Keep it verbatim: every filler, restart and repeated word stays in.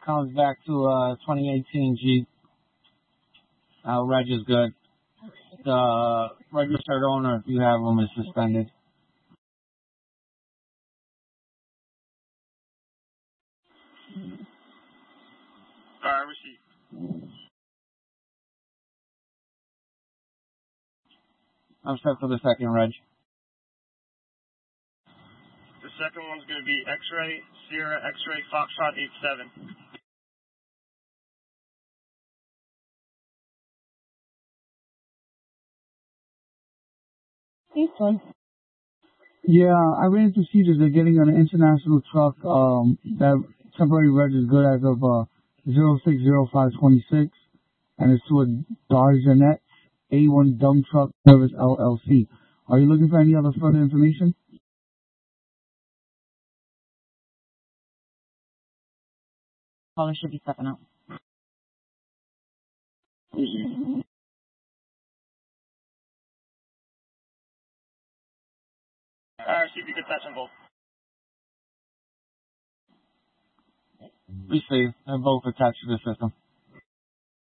Comes back to uh twenty eighteen Jeep. Uh, reg is good. The registered owner, if you have them, is suspended. Alright, receipt. I'm set for the second reg. The second one's going to be X-Ray, Sierra, X-Ray, Foxtrot eight seven. Hey, son. Yeah, I ran into Cedars. They're getting an international truck. Um, that temporary reg is good as of uh zero six zero five twenty six, and it's to a Dodge Annette A one Dump Truck Service L L C. Are you looking for any other further information? Caller should be stepping out. Alright, see if you can touch them both. Receive. They're both attached to the system.